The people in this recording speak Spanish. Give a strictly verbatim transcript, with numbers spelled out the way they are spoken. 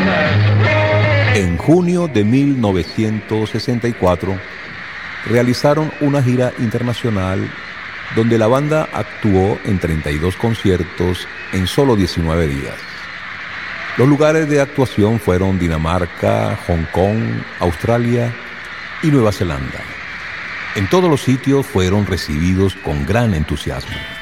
En junio de mil novecientos sesenta y cuatro realizaron una gira internacional donde la banda actuó en treinta y dos conciertos en solo diecinueve días. Los lugares de actuación fueron Dinamarca, Hong Kong, Australia y Nueva Zelanda. En todos los sitios fueron recibidos con gran entusiasmo.